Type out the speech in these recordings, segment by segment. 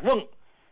瓮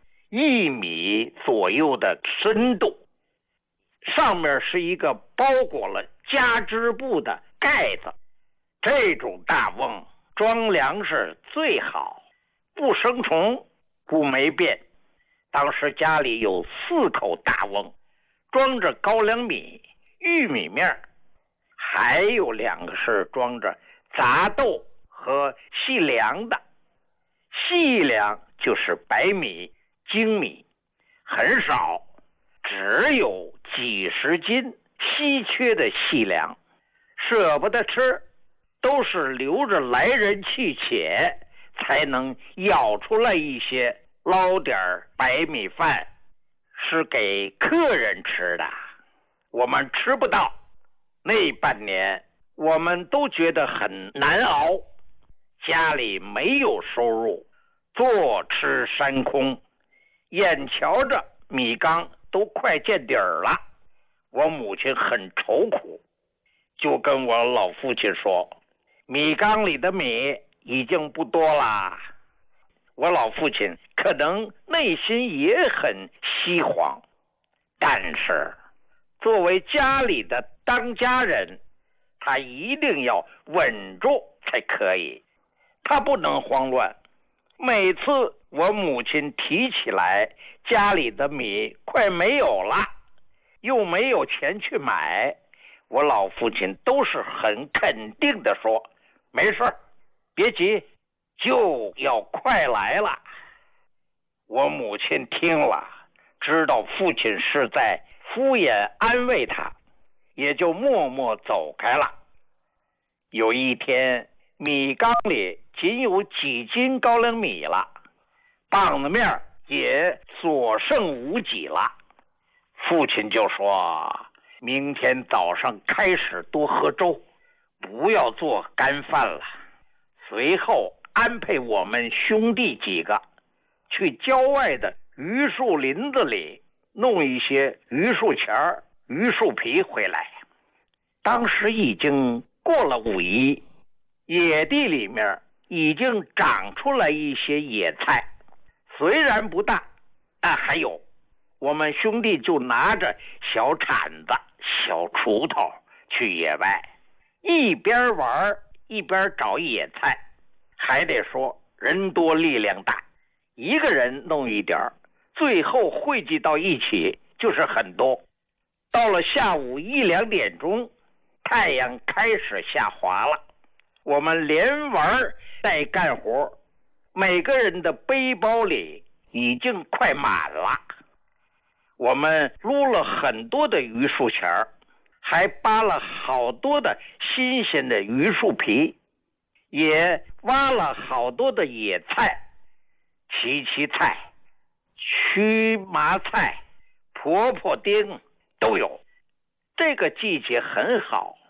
，1米左右的深度，上面是一个包裹了夹织布的盖子。这种大瓮装粮食最好，不生虫，不霉变。当时家里有4口大瓮，装着高粱米、玉米面，还有2个是装着杂豆和细粮的。细粮就是白米、精米，很少，只有几十斤稀缺的细粮，舍不得吃，都是留着来人去且，才能舀出来一些，捞点白米饭，是给客人吃的，我们吃不到。那半年我们都觉得很难熬，家里没有收入，坐吃山空，眼瞧着米缸都快见底儿了，我母亲很愁苦，就跟我老父亲说，米缸里的米已经不多啦。我老父亲可能内心也很稀慌，但是作为家里的当家人，他一定要稳住才可以，他不能慌乱。每次我母亲提起来家里的米快没有了，又没有钱去买，我老父亲都是很肯定地说，没事，别急，就要快来了。我母亲听了，知道父亲是在敷衍安慰他，也就默默走开了。有一天，米缸里仅有几斤高粱米了，棒子面也所剩无几了。父亲就说，明天早上开始多喝粥，不要做干饭了。随后安排我们兄弟几个去郊外的榆树林子里弄一些榆树钱、榆树皮回来。当时已经过了5一，野地里面已经长出来一些野菜，虽然不大，但还有。我们兄弟就拿着小铲子、小锄头去野外，一边玩一边找野菜。还得说人多力量大，一个人弄一点，最后汇集到一起就是很多。到了下午1、2点钟，太阳开始下滑了，我们连玩带干活，每个人的背包里已经快满了。我们撸了很多的榆树钱，还扒了好多的新鲜的榆树皮，也挖了好多的野菜，荠菜、荨麻菜、婆婆丁都有。这个季节很好，